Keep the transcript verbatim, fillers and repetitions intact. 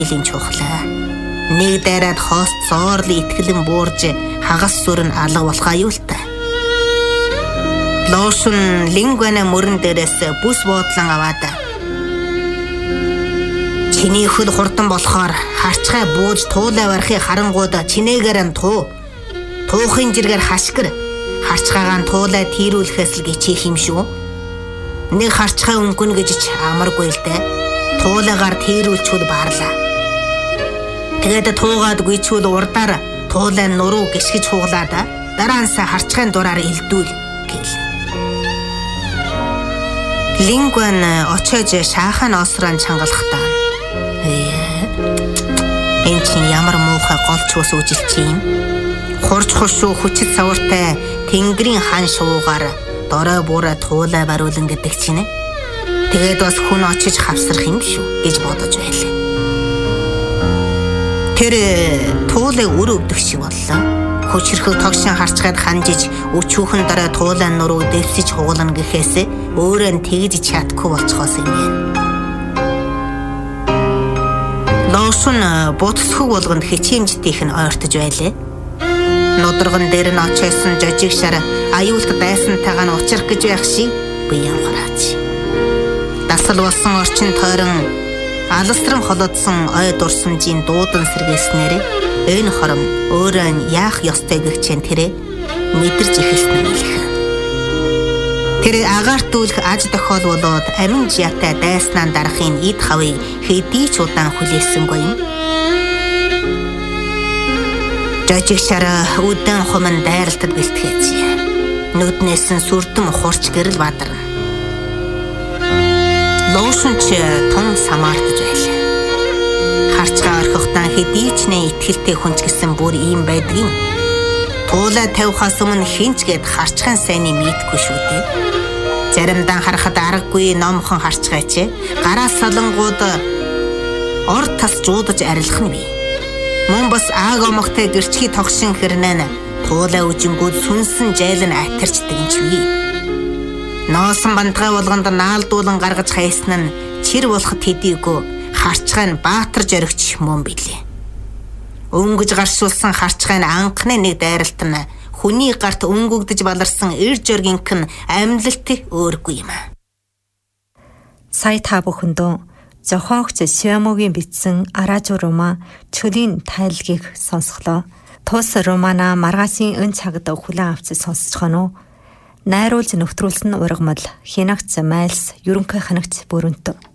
илийн чухлаа. Нэг дайраад хоост зоорлын итгэлэн буурж хагас сүр нь алга болохоо юу л та. Лошун лингвана мөрөн дээрээс бүс буудлан аваад чиний хөл хурдан болохоор харчгай бууж туулай барахыг харангууд чинээгээр нь туу. Туухын жиргээр хашгир. Харчгаагаан туулай тийрүүлэхээс л гिचих юм шүү. Нэг харчгай өнгөн гэж ч амаргүй л дээ. Туулайгаар тийрүүлчүүл баарлаа. Тэгээд туугаад гүйчүүл урдаар туулай нуруу гიშгэж хуглаад дараансаа харчгайн дураар илдүүл гэл. Лингван очиж шаахан осран чангалахтаа. Энд чинь ямар муухай голч ус үжилч юм. Хурж хуршуу хүчит савартай тэнгэрийн хан шуугаар дорой буураа туулай баруулан гэдэг чинь. Тэгээд бас хүн очиж хавсрах юм шүү гэж бодож байлаа. Тэр туулай үр өвдөх шиг боллоо. Хүчрхэг тогшин харцгаад ханжиж өчүүхэн дараа туулай нуруу дэвсэж хугална гэхээс өөрөө нь тэгж чадахгүй болцохоос юм байна. Лошун буцсхэг болгонд хичээмжтийнх нь ойртож байлаа. Нудраган дээр нь очиосон жожиг шар аюулт дайсантайгаа нь учрах гэж байх шиг биеийн гараач. Дасал болсон орчин тойрон алстран холодсон ой дурсамжийн дуудан сэргээснээр энэ хором өөрөө нь яах ёстой гэгчэн тэрэ мэдэрч эхэлсэн юм хэлэх. Тэр агаарт үлх аж тохиол болоод амин жаатай дайснаа дарахын эд хавыг хэдий ч удаан хүлээсэнгүй юм. Жожиг шараа удаан хуман дайралтад бэлтгээч. Нүднээс нь сүрдэм хурч гэрэл бадарна. Лошун ч тун самаартаж байлаа. Харцгаа орхихтаа хэдий ч нэ итгэлтэй хүнч гэсэн бүр ийм байдгийн. Туулай тавихаас өмнө хинч гээд харцгаан сайныг мэдгүй шүү дээ. Заримдаа харахад аргагүй номхон харцгаач гараа салангууд орд тас жуудаж арилах нь бий. Мөн бас ааг омогтой гэрчхий тогшин хэрнэн туулай үжингүүд сүнсэн жайлан атарчдаг юм ч бий. Носон бантгай болгонд наалдуулан гаргаж хайсан нь чир болох тэдийгөө харчгай нь баатар жоригч мөн билээ. Өнгөж гаршуулсан харчгай нь анхны нэг дайралт нь хүний гарт өнгөгдөж баларсан эр жоргинх нь амьлалт өөргүй юм. Сая та бүхэндөө зохиогч Сиамогийн бичсэн Аражу Рума чөлийн тайлгийг сонсголоо. Тус Румана маргасын өн цагт хүлээн авч сонсож гоноо. Найруулж нөтрүүлсэн ургамал хянагц майлс ерөнхий ханагч бүрэнт